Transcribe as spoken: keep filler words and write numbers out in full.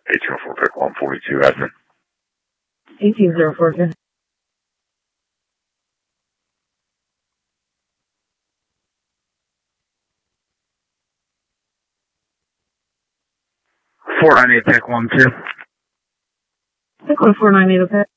eighteen oh four, pick one forty-two, admin. eighteen oh four, okay. four nine eight, pick one two. Pick one four nine eight, okay.